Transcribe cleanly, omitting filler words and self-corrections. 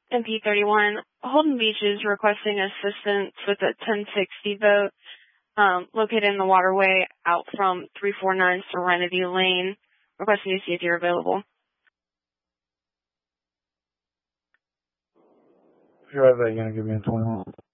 MP31, Holden Beach is requesting assistance with a 1060 vote located in the waterway out from 349 Serenity Lane. Requesting to see if you're available. If you're right, you're going to give me a 21.